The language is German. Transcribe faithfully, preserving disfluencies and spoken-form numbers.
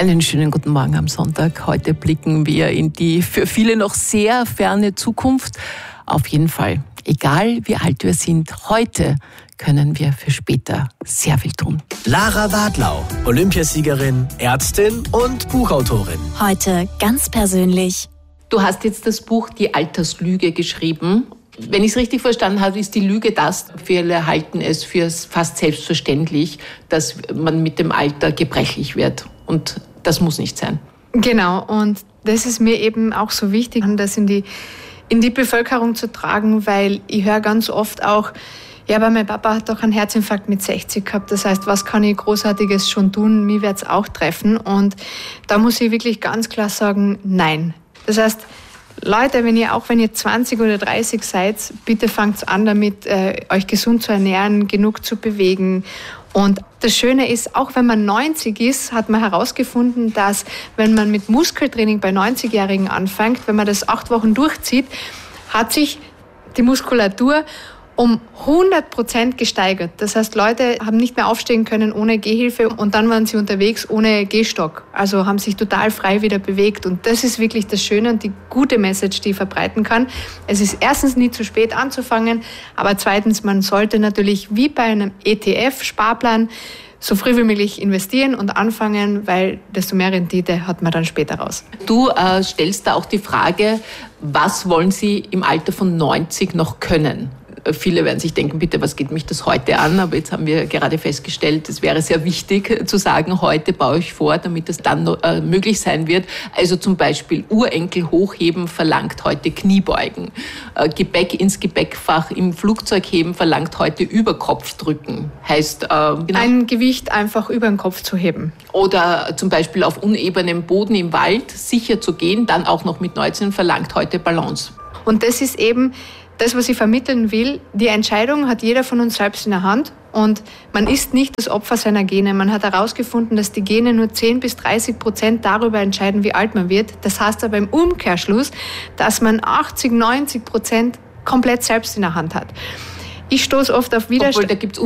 Einen schönen guten Morgen am Sonntag. Heute blicken wir in die für viele noch sehr ferne Zukunft. Auf jeden Fall, egal wie alt wir sind, heute können wir für später sehr viel tun. Lara Wadlau, Olympiasiegerin, Ärztin und Buchautorin. Heute ganz persönlich. Du hast jetzt das Buch Die Alterslüge geschrieben. Wenn ich es richtig verstanden habe, ist die Lüge das, viele halten es für fast selbstverständlich, dass man mit dem Alter gebrechlich wird. Und das muss nicht sein. Genau, und das ist mir eben auch so wichtig, das in die, in die Bevölkerung zu tragen, weil ich höre ganz oft auch, ja, aber mein Papa hat doch einen Herzinfarkt mit sechzig gehabt. Das heißt, was kann ich Großartiges schon tun? Mich wird es auch treffen. Und da muss ich wirklich ganz klar sagen, nein. Das heißt, Leute, wenn ihr, auch wenn ihr zwanzig oder dreißig seid, bitte fangt an damit, äh, euch gesund zu ernähren, genug zu bewegen. Und das Schöne ist, auch wenn man neunzig ist, hat man herausgefunden, dass wenn man mit Muskeltraining bei neunzigjährigen anfängt, wenn man das acht Wochen durchzieht, hat sich die Muskulatur um hundert Prozent gesteigert. Das heißt, Leute haben nicht mehr aufstehen können ohne Gehhilfe und dann waren sie unterwegs ohne Gehstock. Also haben sich total frei wieder bewegt. Und das ist wirklich das Schöne und die gute Message, die ich verbreiten kann. Es ist erstens nie zu spät anzufangen, aber zweitens, man sollte natürlich wie bei einem E T F-Sparplan so früh wie möglich investieren und anfangen, weil desto mehr Rendite hat man dann später raus. Du äh, stellst da auch die Frage, was wollen Sie im Alter von neunzig noch können? Viele werden sich denken, bitte, was geht mich das heute an? Aber jetzt haben wir gerade festgestellt, es wäre sehr wichtig zu sagen, heute baue ich vor, damit es dann noch, äh, möglich sein wird. Also zum Beispiel Urenkel hochheben verlangt heute Kniebeugen. Äh, Gepäck ins Gepäckfach im Flugzeug heben verlangt heute Überkopf drücken. Heißt, äh, genau. Ein Gewicht einfach über den Kopf zu heben. Oder zum Beispiel auf unebenem Boden im Wald sicher zu gehen, dann auch noch mit neunzehn verlangt heute Balance. Und das ist eben das, was ich vermitteln will. Die Entscheidung hat jeder von uns selbst in der Hand und man ist nicht das Opfer seiner Gene. Man hat herausgefunden, dass die Gene nur zehn bis dreißig Prozent darüber entscheiden, wie alt man wird. Das heißt aber im Umkehrschluss, dass man achtzig, neunzig Prozent komplett selbst in der Hand hat. Ich stoße oft auf Widerstand. Obwohl, da gibt's